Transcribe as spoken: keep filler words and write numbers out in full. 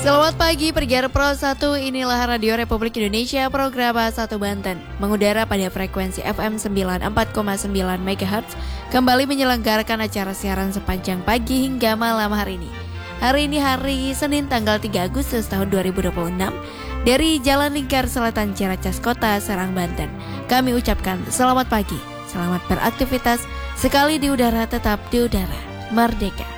Selamat pagi pendengar Pro satu, inilah Radio Republik Indonesia program satu Banten. Mengudara pada frekuensi F M sembilan puluh empat koma sembilan MHz, kembali menyelenggarakan acara siaran sepanjang pagi hingga malam hari ini. Hari ini hari Senin tanggal tiga Agustus tahun dua ribu dua puluh enam, dari Jalan Lingkar Selatan Ciracas Kota, Serang, Banten. Kami ucapkan selamat pagi, selamat beraktivitas, sekali di udara tetap di udara, merdeka.